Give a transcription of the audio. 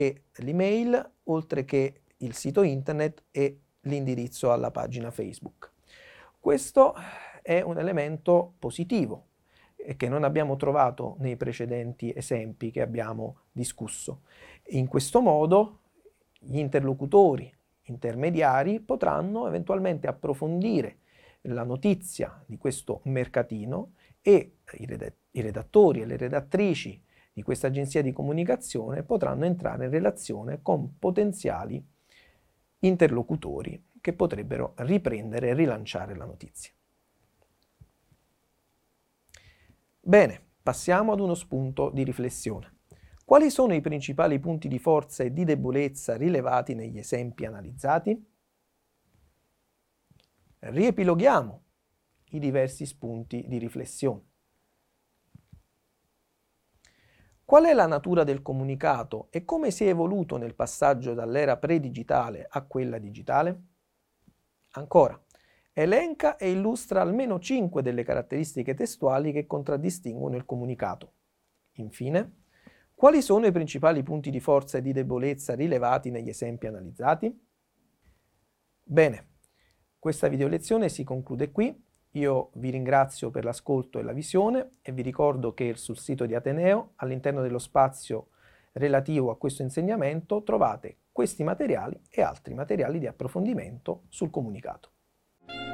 e l'email, oltre che il sito internet e l'indirizzo alla pagina Facebook. Questo è un elemento positivo e che non abbiamo trovato nei precedenti esempi che abbiamo discusso. In questo modo gli interlocutori intermediari potranno eventualmente approfondire la notizia di questo mercatino e i redattori e le redattrici di questa agenzia di comunicazione potranno entrare in relazione con potenziali interlocutori che potrebbero riprendere e rilanciare la notizia. Bene, passiamo ad uno spunto di riflessione. Quali sono i principali punti di forza e di debolezza rilevati negli esempi analizzati? Riepiloghiamo i diversi spunti di riflessione. Qual è la natura del comunicato e come si è evoluto nel passaggio dall'era predigitale a quella digitale? Ancora, elenca e illustra almeno 5 delle caratteristiche testuali che contraddistinguono il comunicato. Infine, quali sono i principali punti di forza e di debolezza rilevati negli esempi analizzati? Bene, questa video lezione si conclude qui. Io vi ringrazio per l'ascolto e la visione e vi ricordo che sul sito di Ateneo, all'interno dello spazio relativo a questo insegnamento, trovate questi materiali e altri materiali di approfondimento sul comunicato.